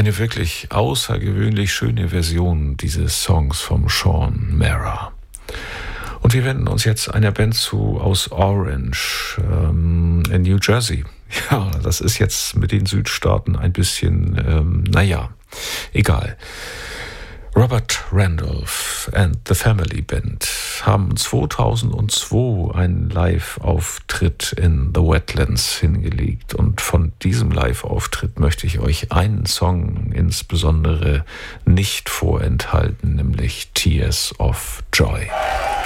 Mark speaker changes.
Speaker 1: Eine wirklich außergewöhnlich schöne Version dieses Songs vom Sean Mara. Und wir wenden uns jetzt einer Band zu aus Orange in New Jersey. Ja, das ist jetzt mit den Südstaaten ein bisschen, egal. Robert Randolph and the Family Band haben 2002 einen Live-Auftritt in The Wetlands hingelegt. Und von diesem Live-Auftritt möchte ich euch einen Song insbesondere nicht vorenthalten, nämlich Tears of Joy.